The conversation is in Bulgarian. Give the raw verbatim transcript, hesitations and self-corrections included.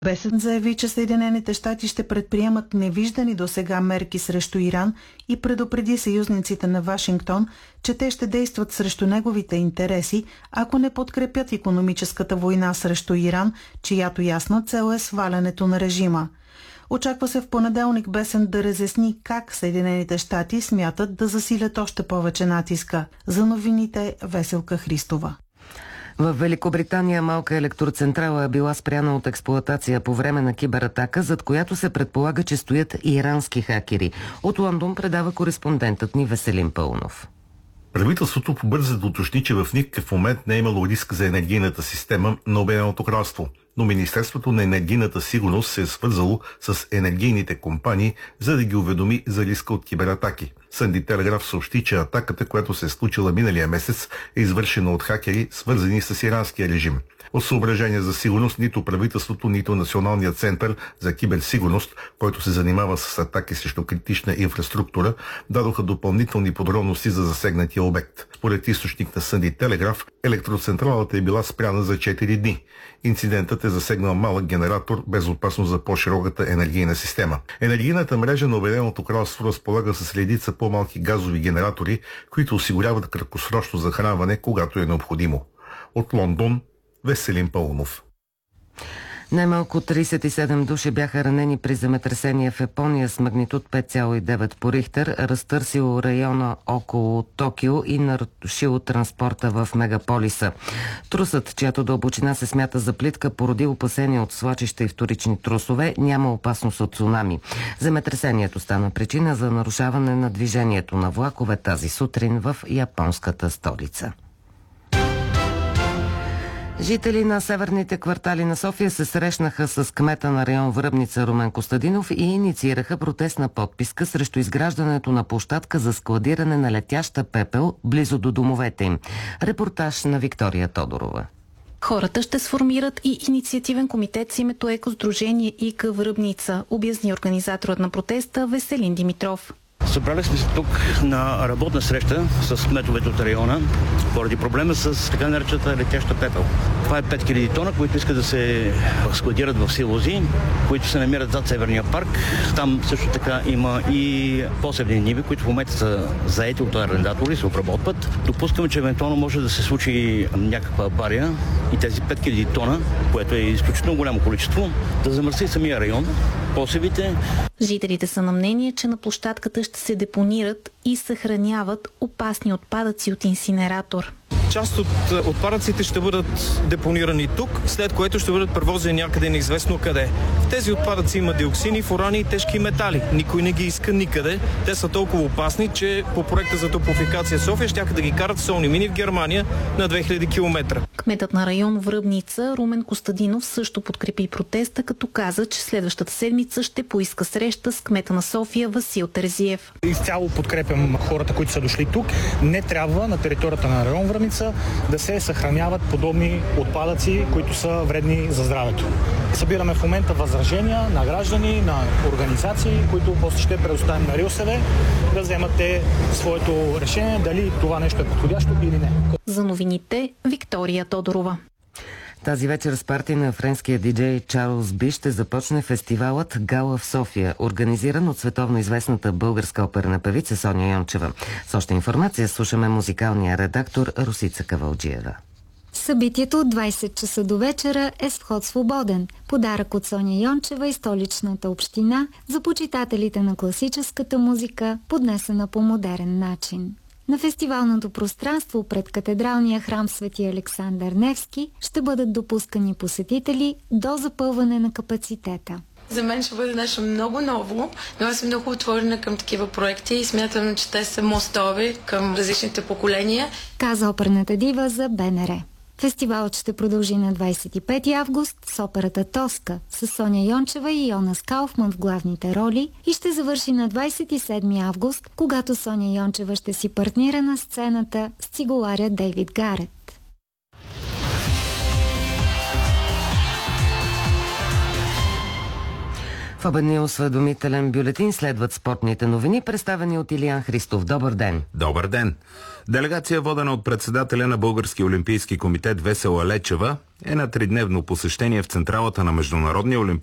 Бесен заяви, че Съединените щати ще предприемат невиждани досега мерки срещу Иран и предупреди съюзниците на Вашингтон, че те ще действат срещу неговите интереси, ако не подкрепят икономическата война срещу Иран, чиято ясна цел е свалянето на режима. Очаква се в понеделник Бесен да разясни как Съединените щати смятат да засилят още повече натиска. За новините Веселка Христова. В Великобритания малка електроцентрала е била спряна от експлоатация по време на кибератака, зад която се предполага, че стоят ирански хакери. От Лондон предава кореспондентът ни Веселин Пълнов. Правителството побърза да уточни, че в никакъв момент не е имало риск за енергийната система на Обединеното кралство. Но Министерството на енергийната сигурност се е свързало с енергийните компании, за да ги уведоми за риска от кибератаки. Сънди Телеграф съобщи, че атаката, която се е случила миналия месец, е извършена от хакери, свързани с иранския режим. От съображения за сигурност нито правителството, нито Националният център за киберсигурност, който се занимава с атаки срещу критична инфраструктура, дадоха допълнителни подробности за засегнатия обект. Според източник на Сънди Телеграф, електроцентралата е била спряна за четири дни. Инцидентът е засегнал малък генератор без опасност за по-широката енергийна система. Енергийната мрежа на Обединеното кралство разполага с редица по-малки газови генератори, които осигуряват краткосрочно захранване, когато е необходимо. От Лондон Веселин Пълнов. Най-малко тридесет и седем души бяха ранени при земетресение в Япония с магнитуд пет цяло и девет по Рихтер, разтърсило района около Токио и нарушило транспорта в мегаполиса. Трусът, чиято дълбочина се смята за плитка, породи опасения от свлачища и вторични трусове, няма опасност от цунами. Земетресението стана причина за нарушаване на движението на влакове тази сутрин в японската столица. Жители на северните квартали на София се срещнаха с кмета на район Връбница Румен Костадинов и инициираха протестна подписка срещу изграждането на площадка за складиране на летяща пепел близо до домовете им. Репортаж на Виктория Тодорова. Хората ще сформират и инициативен комитет с името Екосдружение ИК Връбница, обясни организаторът на протеста Веселин Димитров. Събрали сме се тук на работна среща с кметовете от района поради проблема с така наречената летяща пепел. Това е пет хиляди тона, които искат да се складират в силози, които се намират зад Северния парк. Там също така има и посевни ниви, които в момента са заети от арендатори и се обработват. Допускаме, че евентуално може да се случи някаква авария и тези пет хиляди тона, което е изключително голямо количество, да замърси самия район, посевите. Жителите са на мнение, че на площадката ще се депонират и съхраняват опасни отпадъци от инсинератор. Част от отпадъците ще бъдат депонирани тук, след което ще бъдат превозени някъде неизвестно къде. В тези отпадъци има диоксини, фурани и тежки метали. Никой не ги иска никъде. Те са толкова опасни, че по проекта за топофикация София щяха да ги карат в солни мини в Германия на две хиляди километра. Кметът на район Връбница Румен Костадинов също подкрепи протеста, като каза, че следващата седмица ще поиска среща с кмета на София Васил Терезиев. Изцяло подкрепям хората, които са дошли тук. Не трябва на територията на район Връбница да се съхраняват подобни отпадъци, които са вредни за здравето. Събираме в момента възражения на граждани, на организации, които после ще предоставим на РИОСВ да вземат те своето решение дали това нещо е подходящо или не. За новините Виктория Тодорова. Тази вечер с парти на френския диджей Чарлз Би ще започне фестивалът Гала в София, организиран от световно известната българска оперна певица Соня Йончева. С още информация слушаме музикалния редактор Русица Кавалджиева. Събитието от двайсет часа до вечера е с вход свободен. Подарък от Соня Йончева и столичната община за почитателите на класическата музика, поднесена по модерен начин. На фестивалното пространство пред катедралния храм Свети Александър Невски ще бъдат допускани посетители до запълване на капацитета. За мен ще бъде нещо много ново, но аз съм много отворена към такива проекти и смятам, че те са мостови към различните поколения. Каза оперната дива за БНР. Фестивалът ще продължи на двайсет и пети август с операта Тоска с Соня Йончева и Йонас Кауфман в главните роли и ще завърши на двайсет и седми август, когато Соня Йончева ще си партнира на сцената с цигуларя Дейвид Гарет. В обедния осведомителен бюлетин следват спортните новини, представени от Илиян Христов. Добър ден! Добър ден! Делегация, водена от председателя на Български олимпийски комитет Весела Лечева, е на тридневно посещение в централата на Международния олимпийски